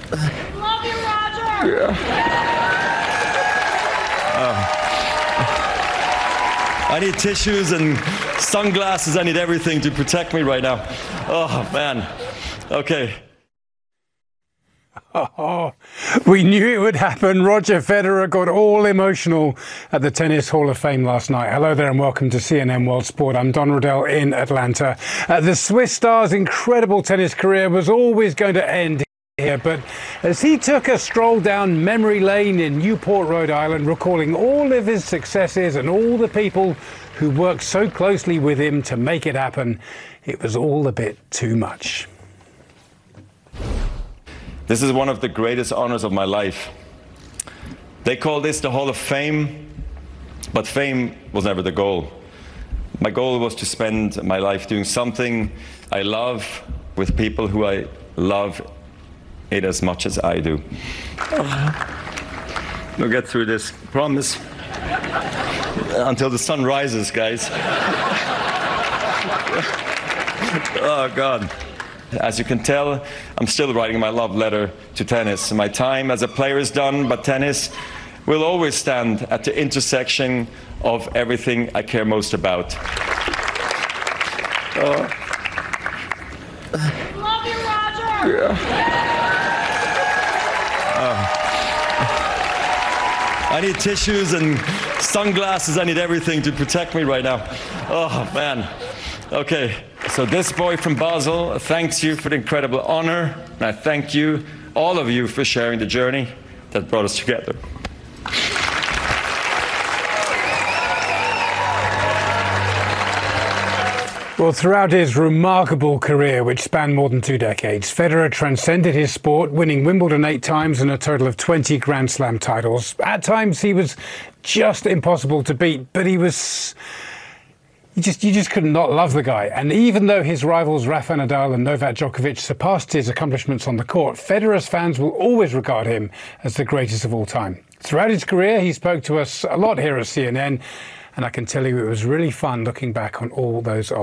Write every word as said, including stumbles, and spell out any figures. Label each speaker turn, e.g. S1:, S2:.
S1: Love you, Roger!
S2: Yeah. Oh. I need tissues and sunglasses. I need everything to protect me right now. Oh, man. Okay.
S3: Oh, we knew it would happen. Roger Federer got all emotional at the Tennis Hall of Fame last night. Hello there and welcome to C N N World Sport. I'm Don Riddell in Atlanta. Uh, the Swiss star's incredible tennis career was always going to end here, but as he took a stroll down memory lane in Newport, Rhode Island, recalling all of his successes and all the people who worked so closely with him to make it happen, it was all a bit too much.
S2: This is one of the greatest honors of my life. They call this the Hall of Fame, but fame was never the goal. My goal was to spend my life doing something I love with people who I love it as much as I do. We'll get through this, promise. Until the sun rises, guys. Oh, God. As you can tell, I'm still writing my love letter to tennis. My time as a player is done, but tennis will always stand at the intersection of everything I care most about. Uh,
S1: Love you, Roger!
S2: Yeah. Uh, I need tissues and sunglasses. I need everything to protect me right now. Oh, man. Okay. So this boy from Basel thanks you for the incredible honor, and I thank you, all of you, for sharing the journey that brought us together.
S3: Well, throughout his remarkable career, which spanned more than two decades, Federer transcended his sport, winning Wimbledon eight times and a total of twenty Grand Slam titles. At times, he was just impossible to beat, but he was... You just, you just could not love the guy. And even though his rivals Rafa Nadal and Novak Djokovic surpassed his accomplishments on the court, Federer's fans will always regard him as the greatest of all time. Throughout his career, he spoke to us a lot here at C N N, and I can tell you it was really fun looking back on all those old